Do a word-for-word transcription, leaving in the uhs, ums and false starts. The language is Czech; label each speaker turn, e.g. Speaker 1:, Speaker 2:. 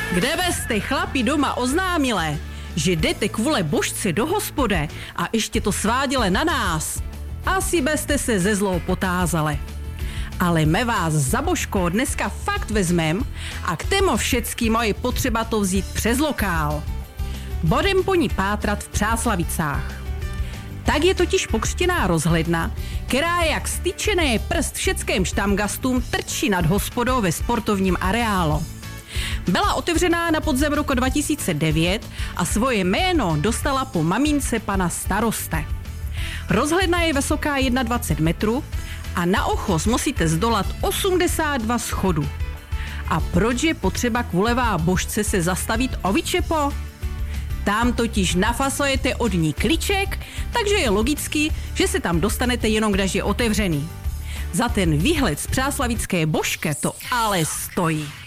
Speaker 1: Kde byste chlapi doma oznámile, že jdete kvůli božce do hospody a ještě to sváděle na nás, asi byste se ze zlou potázali. Ale my vás za božko dneska fakt vezmem a k tému všeckým je potřeba to vzít přes lokál. Bodem po ní pátrat v Přáslavicách. Tak je totiž pokřtěná rozhledna, která jak styčený prst všetkým štamgastům trčí nad hospodou ve sportovním areálu. Byla otevřená na podzem roku dva tisíce devět a svoje jméno dostala po mamince pana staroste. Rozhledna je vysoká dvacet jedna metrů a na ochos musíte zdolat osmdesát dva schodů. A proč je potřeba kvůlevá božce se zastavit o vyčepo? Tam totiž nafasujete od ní klíček, takže je logický, že se tam dostanete jenom, když je otevřený. Za ten výhled z Přáslavické božke to ale stojí.